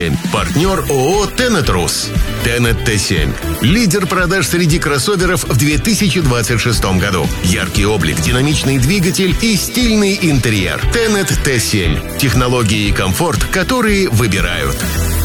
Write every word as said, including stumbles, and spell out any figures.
Партнер ООО «Тенет-Рус». Тенет Т семь. Лидер продаж среди кроссоверов в две тысячи двадцать шестом году. Яркий облик, динамичный двигатель и стильный интерьер. Тенет Т семь. Технологии и комфорт, которые выбирают.